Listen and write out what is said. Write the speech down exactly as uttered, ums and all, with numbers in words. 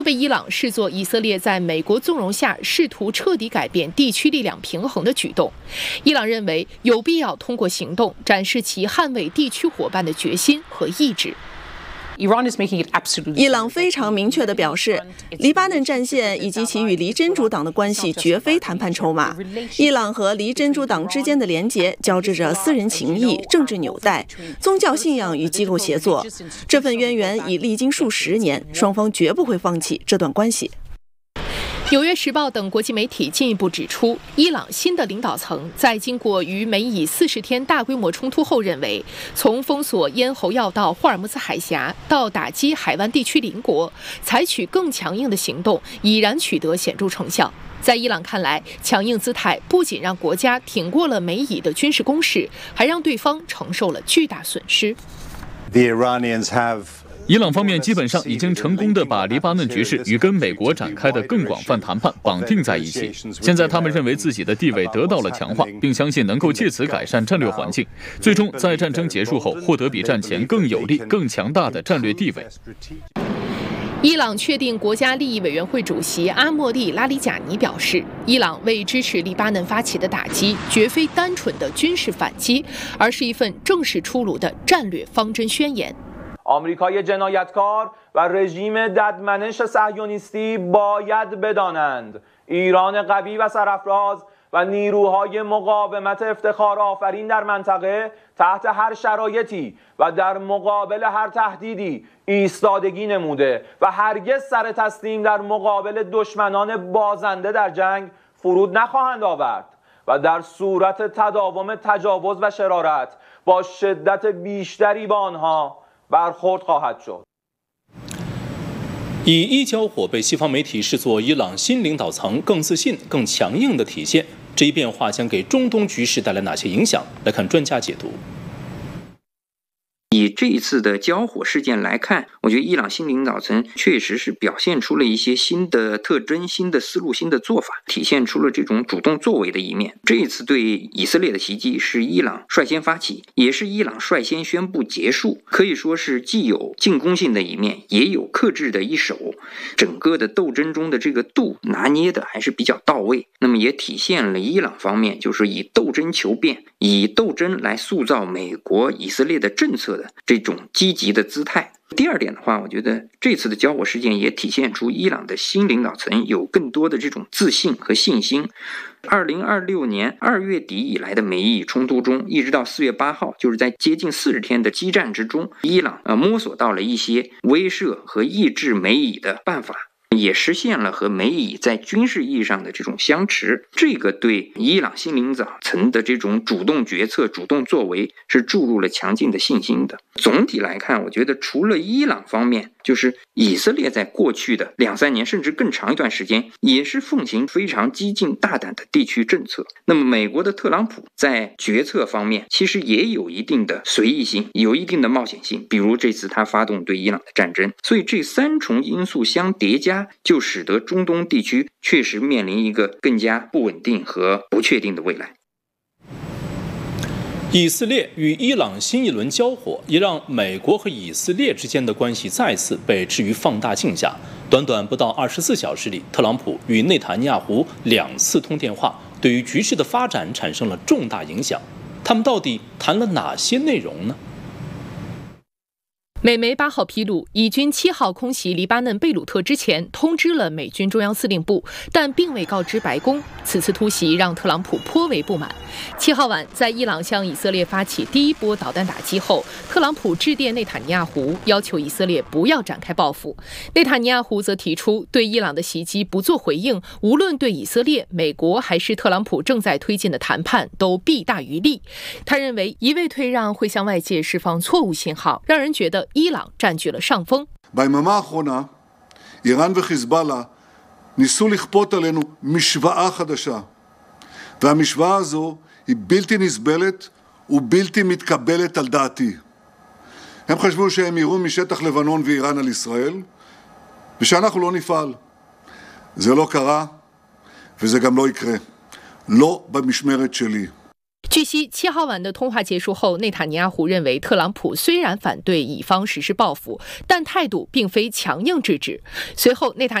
被伊朗视作以色列在美国纵容下试图彻底改变地区力量平衡的举动。伊朗认为有必要通过行动展示其捍卫地区伙伴的决心和意志。 伊朗非常明确地表示，黎巴嫩战线以及其与黎真主党的关系绝非谈判筹码。伊朗和黎真主党之间的连结交织着私人情谊、政治纽带、宗教信仰与机构协作，这份渊源已历经数十年，双方绝不会放弃这段关系。 《纽约时报》等国际媒体进一步指出，伊朗新的领导层在经过与美以四十天大规模冲突后，认为从封锁咽喉要道霍尔木兹海峡到打击海湾地区邻国，采取更强硬的行动已然取得显著成效。在伊朗看来，强硬姿态不仅让国家挺过了美以的军事攻势，还让对方承受了巨大损失。 The Iranians have 伊朗方面基本上已经成功地把黎巴嫩局势与跟美国展开的更广泛谈判绑定在一起。现在他们认为自己的地位得到了强化，并相信能够借此改善战略环境，最终在战争结束后获得比战前更有利、更强大的战略地位。 伊朗确定国家利益委员会主席阿莫利·拉里贾尼表示，伊朗为支持黎巴嫩发起的打击绝非单纯的军事反击，而是一份正式出炉的战略方针宣言。 آمریکای جنایتکار و رژیم ددمنش صهیونیستی باید بدانند ایران قوی و سرافراز و نیروهای مقاومت افتخارآفرین در منطقه تحت هر شرایطی و در مقابل هر تهدیدی ایستادگی نموده و هرگز سر تسلیم در مقابل دشمنان بازنده در جنگ فرود نخواهند آورد و در صورت تداوم تجاوز و شرارت با شدت بیشتری با آنها برخورد خواهد شد。 以伊交火被西方媒体视作伊朗新领导层更自信、更强硬的体现，这一变化将给中东局势带来哪些影响？来看专家解读。 以这一次的交火事件来看，我觉得伊朗新领导层确实是表现出了一些新的特征、新的思路、新的做法，体现出了这种主动作为的一面。这一次对以色列的袭击是伊朗率先发起，也是伊朗率先宣布结束，可以说是既有进攻性的一面，也有克制的一手。整个的斗争中的这个度拿捏的还是比较到位，那么也体现了伊朗方面就是以斗争求变，以斗争来塑造美国、以色列的政策的这种积极的姿态。第二点的话，我觉得这次的交火事件也体现出伊朗的新领导层有更多的这种自信和信心。二零二六年二月底以来的美以冲突中，一直到四月八号，就是在接近四十天的激战之中，伊朗呃摸索到了一些威慑和抑制美以的办法，也实现了和美以在军事意义上的这种相持，这个对伊朗新领导层的这种主动决策、主动作为是注入了强劲的信心的。总体来看，我觉得除了伊朗方面，就是以色列在过去的两三年甚至更长一段时间也是奉行非常激进大胆的地区政策。那么美国的特朗普在决策方面其实也有一定的随意性，有一定的冒险性，比如这次他发动对伊朗的战争。所以这三重因素相叠加，就使得中东地区确实面临一个更加不稳定和不确定的未来。 以色列与伊朗新一轮交火，也让美国和以色列之间的关系再次被置于放大镜下。短短不到二十四小时里，特朗普与内塔尼亚胡两次通电话，对于局势的发展产生了重大影响。他们到底谈了哪些内容呢？ 美媒八号披露，以军七号空袭黎巴嫩贝鲁特之前，通知了美军中央司令部，但并未告知白宫。此次突袭让特朗普颇为不满。七号晚，在伊朗向以色列发起第一波导弹打击后，特朗普致电内塔尼亚胡，要求以色列不要展开报复。内塔尼亚胡则提出对伊朗的袭击不做回应，无论对以色列、美国还是特朗普正在推进的谈判都弊大于利。他认为一味退让会向外界释放错误信号，让人觉得伊朗占据了上风。 ביממה האחרונה, איראן וחיזבאללה ניסו לכפות עלינו משוואה חדשה, והמשוואה הזו היא בלתי נסבלת ובלתי מתקבלת על דעתי. הם חשבו שהם יראו משטח לבנון ואיראן על ישראל, ושאנחנו לא נפעל. זה לא קרה, וזה גם לא יקרה. לא במשמרת שלי. 据悉，七号晚的通话结束后，内塔尼亚胡认为特朗普虽然反对以方实施报复，但态度并非强硬制止。随后，内塔